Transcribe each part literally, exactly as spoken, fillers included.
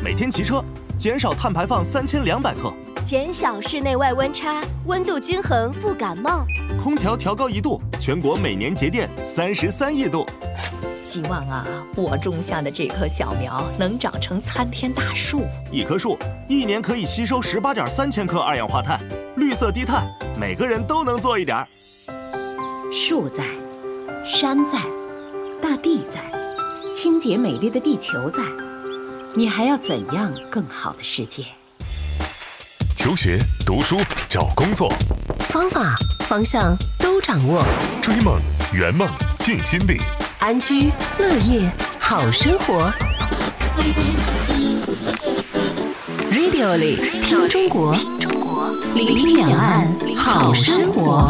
每天骑车，减少碳排放三千两百克， 减小室内外温差，温度均衡不感冒。 空调调高一度，全国每年节电三十三亿度。 希望啊，我种下的这棵小苗能长成参天大树。 一棵树一年可以吸收十八点三千克二氧化碳，绿色低碳，每个人都能做一点。 树在，山在，大地在，清洁美丽的地球在，你还要怎样更好的世界？ 求学、读书、找工作， 方法、方向都掌握。 追梦、圆梦、尽心力， 安居乐业好生活。Radio 里听中国，聆听两岸好生活。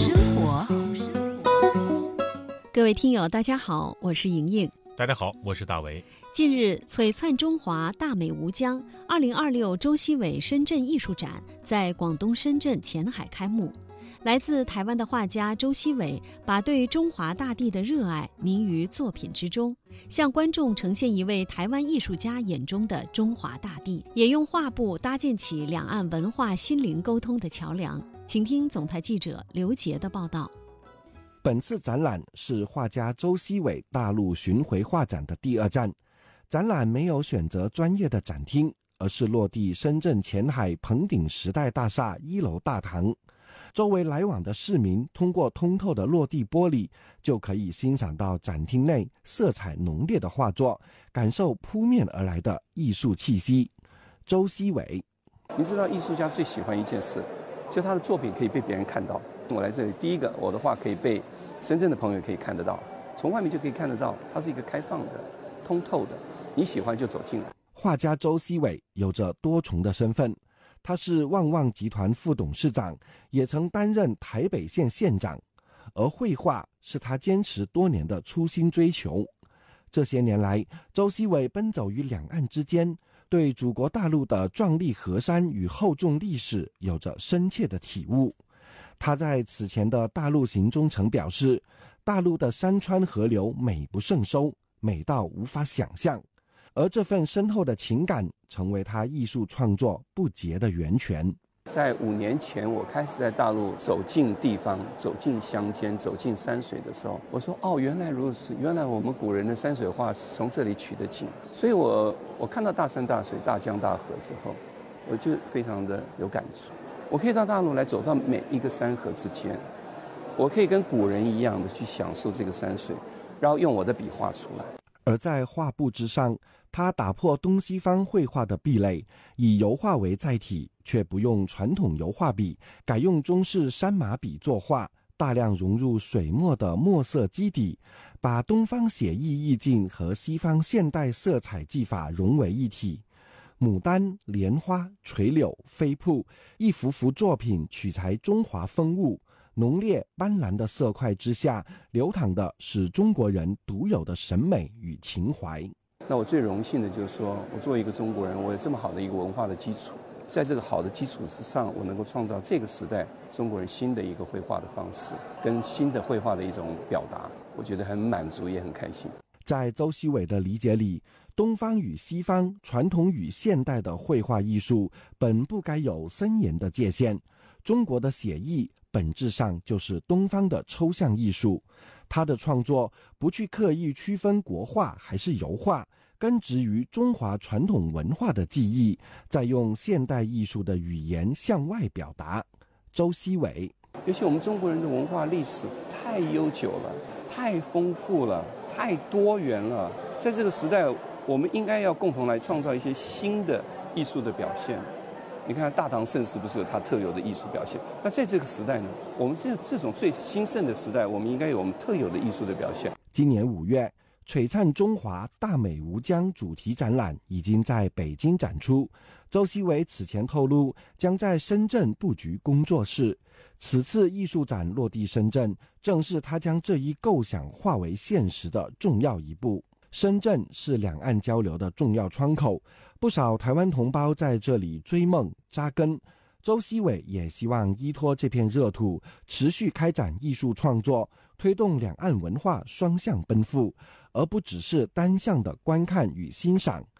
各位听友，大家好，我是莹莹。 大家好，我是大为。 近日，璀璨中华，大美无疆二零二六周西伟深圳艺术展在广东深圳前海开幕。来自台湾的画家周西伟把对中华大地的热爱凝于作品之中，向观众呈现一位台湾艺术家眼中的中华大地，也用画布搭建起两岸文化心灵沟通的桥梁。请听总台记者刘杰的报道。 本次展览是画家周西伟大陆巡回画展的第二站。展览没有选择专业的展厅，而是落地深圳前海鹏鼎时代大厦一楼大堂。周围来往的市民通过通透的落地玻璃，就可以欣赏到展厅内色彩浓烈的画作，感受扑面而来的艺术气息。周西伟， 你知道艺术家最喜欢一件事，就他的作品可以被别人看到。我来这里，第一个，我的画可以被深圳的朋友可以看得到，从外面就可以看得到，它是一个开放的、通透的，你喜欢就走进来。 画家周西伟有着多重的身份，他是旺旺集团副董事长，也曾担任台北县县长，而绘画是他坚持多年的初心追求。这些年来，周西伟奔走于两岸之间，对祖国大陆的壮丽河山与厚重历史有着深切的体悟。他在此前的大陆行中曾表示，大陆的山川河流美不胜收，美到无法想象，而这份深厚的情感成为他艺术创作不竭的源泉。 在五年前，我开始在大陆走进地方，走进乡间，走进山水的时候，我说哦，原来如此，原来我们古人的山水画是从这里取的景。所以我我看到大山大水、大江大河之后，我就非常的有感触。我可以到大陆来，走到每一个山河之间，我可以跟古人一样的去享受这个山水，然后用我的笔画出来。 而在画布之上，他打破东西方绘画的壁垒，以油画为载体，却不用传统油画笔，改用中式山马笔作画，大量融入水墨的墨色基底，把东方写意意境和西方现代色彩技法融为一体。牡丹、莲花、垂柳、飞瀑，一幅幅作品取材中华风物，浓烈斑斓的色块之下，流淌的是中国人独有的审美与情怀。 那我最荣幸的就是说，我作为一个中国人，我有这么好的一个文化的基础，在这个好的基础之上，我能够创造这个时代中国人新的一个绘画的方式，跟新的绘画的一种表达，我觉得很满足，也很开心。 在周西伟的理解里，东方与西方、传统与现代的绘画艺术本不该有森严的界限。中国的写意本质上就是东方的抽象艺术，他的创作不去刻意区分国画还是油画，根植于中华传统文化的记忆，再用现代艺术的语言向外表达。周西伟， 尤其我们中国人的文化历史太悠久了，太丰富了，太多元了，在这个时代，我们应该要共同来创造一些新的艺术的表现。你看大唐盛世不是有它特有的艺术表现？那在这个时代呢，我们这这种最兴盛的时代，我们应该有我们特有的艺术的表现。 今年五月，璀璨中华，大美无疆主题展览已经在北京展出。周西伟此前透露，将在深圳布局工作室。此次艺术展落地深圳，正是他将这一构想化为现实的重要一步。深圳是两岸交流的重要窗口，不少台湾同胞在这里追梦扎根。周西伟也希望依托这片热土，持续开展艺术创作，推动两岸文化双向奔赴，而不只是单向的观看与欣赏。